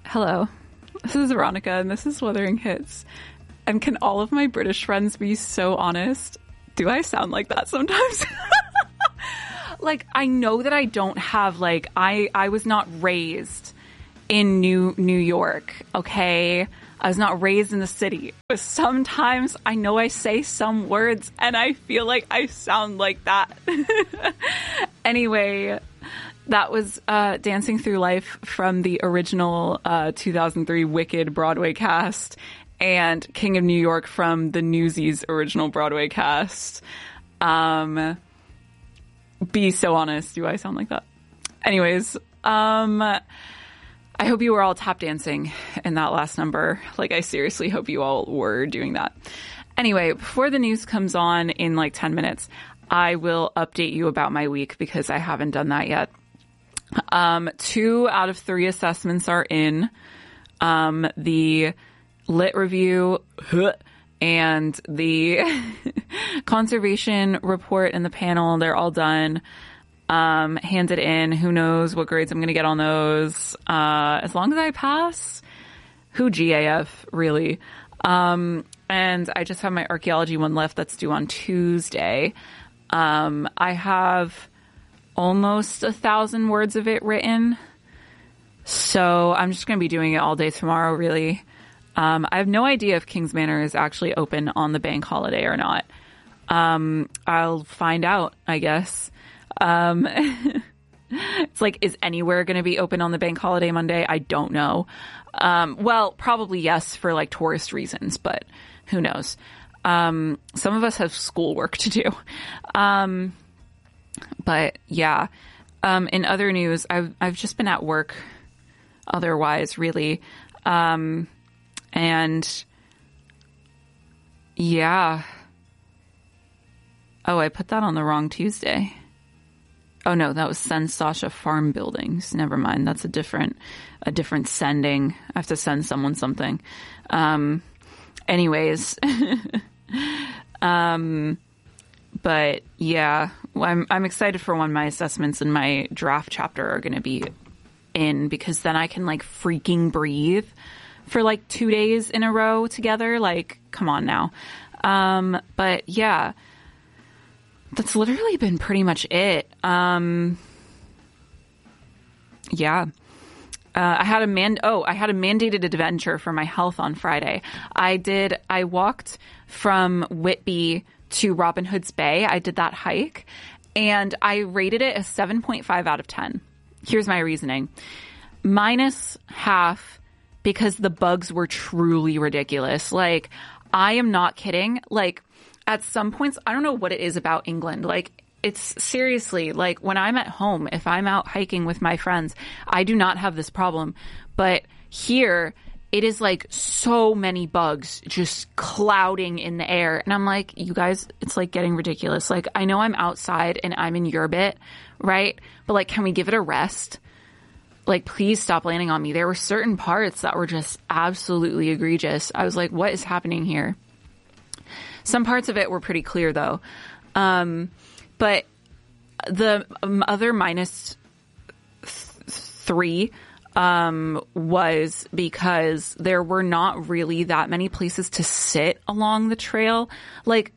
Hello, this is Veronica, and this is Wuthering Hits. And can all of my British friends be so honest? Do I sound like that sometimes? Like, I know that I don't have, like, I was not raised in New York, okay? I was not raised in the city. But sometimes I know I say some words, and I feel like I sound like that. Anyway, that was Dancing Through Life from the original 2003 Wicked Broadway cast, and King of New York from the Newsies original Broadway cast. Be so honest. Do I sound like that? Anyways, I hope you were all tap dancing in that last number. Like, I seriously hope you all were doing that. Anyway, before the news comes on in like 10 minutes, I will update you about my week because I haven't done that yet. 2 out of 3 assessments are in. The lit review and the conservation report and the panel, they're all done. Handed in. Who knows what grades I'm going to get on those. As long as I pass, who GAF, really. And I just have my archaeology one left that's due on Tuesday. I have almost 1,000 words of it written. So I'm just going to be doing it all day tomorrow, really. I have no idea if King's Manor is actually open on the bank holiday or not. I'll find out, I guess. It's like, is anywhere going to be open on the bank holiday Monday? I don't know. Well, probably yes for like tourist reasons, but who knows? Some of us have schoolwork to do. But yeah, in other news, I've just been at work otherwise, really. And yeah. Oh, I put that on the wrong Tuesday. Oh no, that was Send Sasha Farm Buildings. Never mind. That's a different sending. I have to send someone something. Anyways. But yeah, I'm excited for when my assessments and my draft chapter are going to be in, because then I can like freaking breathe for like 2 days in a row together. Like, come on now. But yeah, that's literally been pretty much it. Yeah. I had a mandated adventure for my health on Friday. I walked from Whitby to Robin Hood's Bay. I did that hike and I rated it a 7.5 out of 10. Here's my reasoning. -0.5 because the bugs were truly ridiculous. Like, I am not kidding. Like, at some points, I don't know what it is about England. Like, it's seriously, like, when I'm at home, if I'm out hiking with my friends, I do not have this problem. But here, it is like so many bugs just clouding in the air. And I'm like, you guys, it's like getting ridiculous. Like, I know I'm outside and I'm in your bit, right? But like, can we give it a rest? Like, please stop landing on me. There were certain parts that were just absolutely egregious. I was like, what is happening here? Some parts of it were pretty clear, though. But the other -3 was because there were not really that many places to sit along the trail. Like,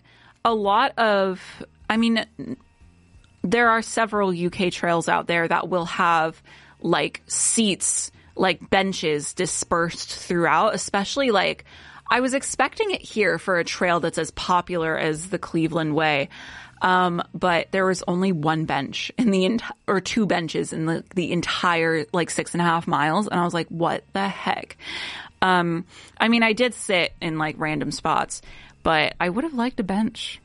there are several UK trails out there that will have like seats, like benches dispersed throughout, especially like, I was expecting it here for a trail that's as popular as the Cleveland Way. But there was only one bench or 2 benches in the entire like 6.5 miles. And I was like, what the heck? I mean, I did sit in like random spots, but I would have liked a bench.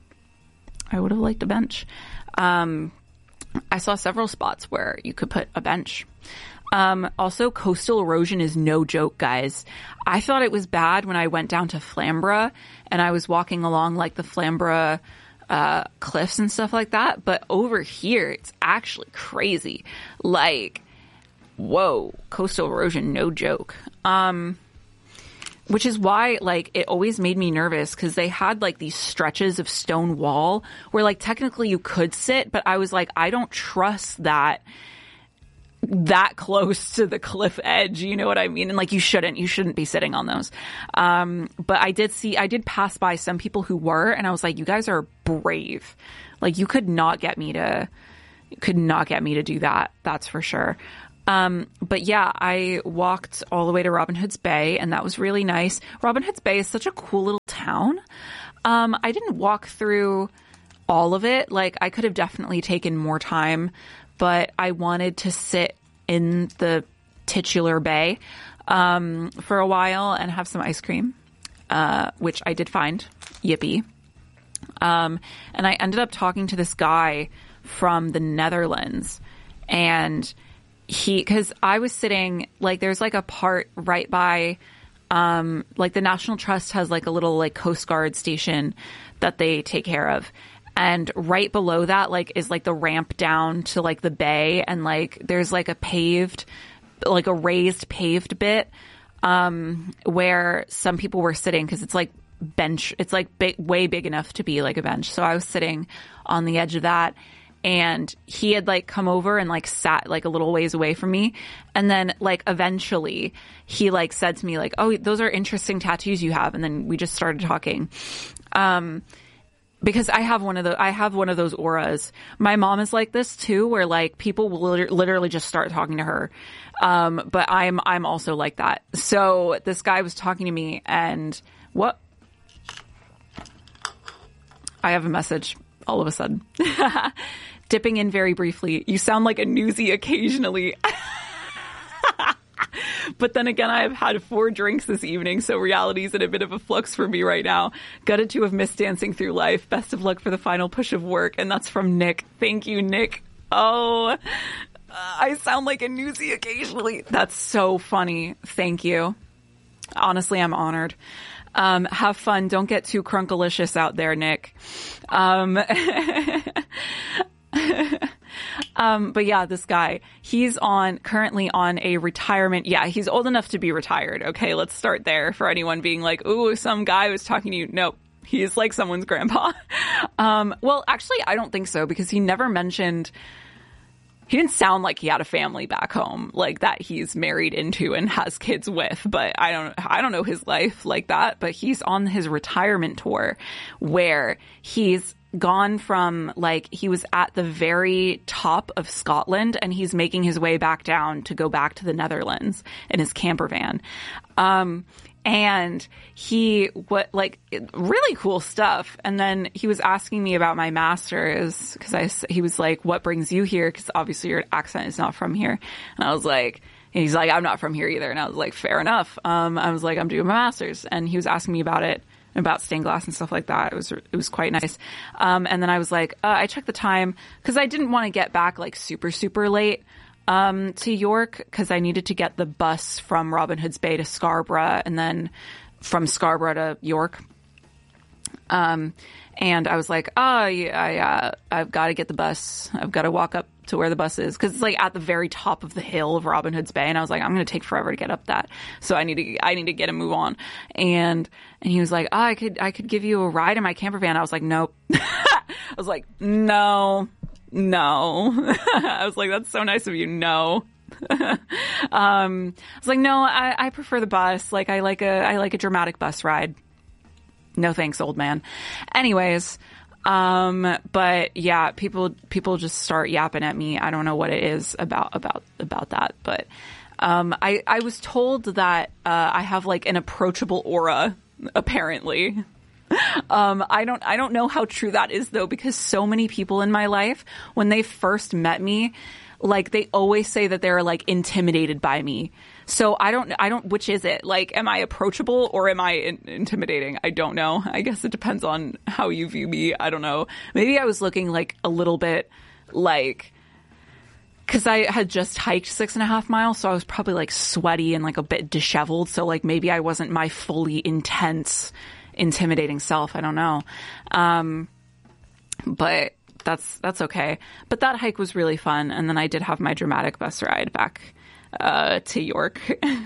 I saw several spots where you could put a bench. Also, coastal erosion is no joke, guys. I thought it was bad when I went down to Flamborough and I was walking along like the Flamborough cliffs and stuff like that. But over here, it's actually crazy. Like, whoa, coastal erosion, no joke. Which is why, like, it always made me nervous because they had, like, these stretches of stone wall where, like, technically you could sit, but I was like, I don't trust that that close to the cliff edge, you know what I mean? And like, you shouldn't be sitting on those. But I did pass by some people who were, and I was like, you guys are brave. Like, you could not get me to do that. That's for sure. But yeah, I walked all the way to Robin Hood's Bay, and that was really nice. Robin Hood's Bay is such a cool little town. I didn't walk through all of it. Like, I could have definitely taken more time, but I wanted to sit in the titular bay for a while and have some ice cream, which I did find. Yippee. And I ended up talking to this guy from the Netherlands, and because I was sitting, like, there's like a part right by, like, the National Trust has like a little like Coast Guard station that they take care of. And right below that, like, is like the ramp down to like the bay, and like there's like a raised paved bit where some people were sitting, because it's like way big enough to be like a bench. So I was sitting on the edge of that, and he had like come over and like sat like a little ways away from me, and then like eventually he like said to me like, "Oh, those are interesting tattoos you have," and then we just started talking. Because I have one of those auras. My mom is like this too, where like people will literally just start talking to her. But I'm also like that. So this guy was talking to me, and what? I have a message all of a sudden. Dipping in very briefly. You sound like a newsie occasionally. But then again, I have had 4 drinks this evening, so reality's in a bit of a flux for me right now. Gutted to have missed dancing through life. Best of luck for the final push of work. And that's from Nick. Thank you, Nick. Oh, I sound like a newsie occasionally. That's so funny. Thank you. Honestly, I'm honored. Have fun. Don't get too crunkalicious out there, Nick. But yeah, this guy, he's currently on a retirement. Yeah, he's old enough to be retired. Okay, let's start there for anyone being like, ooh, some guy was talking to you. Nope. He's like someone's grandpa. Well, actually, I don't think so, because he never mentioned, he didn't sound like he had a family back home, like that he's married into and has kids with, but I don't know his life like that, but he's on his retirement tour where he's gone from, like, he was at the very top of Scotland and he's making his way back down to go back to the Netherlands in his camper van. And really cool stuff. And then he was asking me about my master's, because he was like, what brings you here? Because obviously your accent is not from here. And I was like, and he's like, I'm not from here either. And I was like, fair enough. I was like, I'm doing my master's. And he was asking me about it, about stained glass and stuff like that. It was quite nice. And then I was like, I checked the time because I didn't want to get back like super, super late to York, because I needed to get the bus from Robin Hood's Bay to Scarborough and then from Scarborough to York. And I was like, I've got to get the bus. I've got to walk up to where the bus is, because it's like at the very top of the hill of Robin Hood's Bay. And I was like, I'm going to take forever to get up that. So I need to get a move on. And he was like, I could give you a ride in my camper van. I was like, nope. I was like, no. I was like, that's so nice of you. No. I was like, no, I prefer the bus. Like, I like a dramatic bus ride. No thanks, old man. Anyways, but yeah, people just start yapping at me. I don't know what it is about that, but I was told that I have like an approachable aura, apparently. I don't know how true that is though, because so many people in my life, when they first met me, like they always say that they're like intimidated by me. So I don't, which is it? Like, am I approachable or am I intimidating? I don't know. I guess it depends on how you view me. I don't know. Maybe I was looking like a little bit like, cause I had just hiked 6.5 miles. So I was probably like sweaty and like a bit disheveled. So like maybe I wasn't my fully intense, intimidating self. I don't know. But that's okay. But that hike was really fun. And then I did have my dramatic bus ride back to York.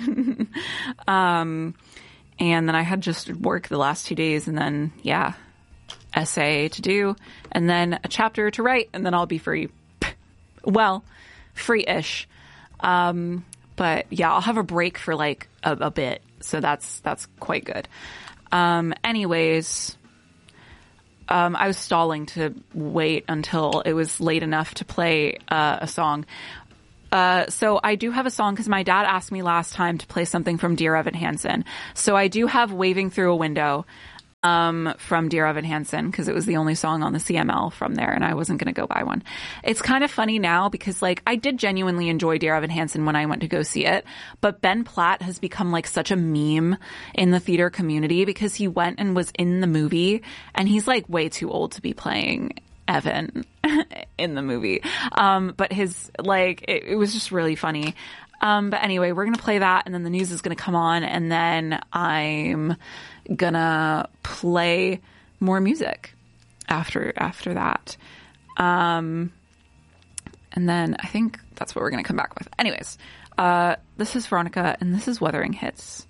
And then I had just work the last 2 days, and then, yeah, essay to do, and then a chapter to write, and then I'll be free. Well, free-ish. But yeah, I'll have a break for like a bit. So that's quite good. Anyways, I was stalling to wait until it was late enough to play a song. So I do have a song because my dad asked me last time to play something from Dear Evan Hansen. So I do have Waving Through a Window from Dear Evan Hansen because it was the only song on the CML from there, and I wasn't going to go buy one. It's kind of funny now because like I did genuinely enjoy Dear Evan Hansen when I went to go see it, but Ben Platt has become like such a meme in the theater community because he went and was in the movie, and he's like way too old to be playing Evan in the movie. But his like it was just really funny. But anyway, we're going to play that, and then the news is going to come on, and then I'm gonna play more music after that. And then I think that's what we're gonna come back with. Anyways, this is Veronica, and this is Wuthering Hits.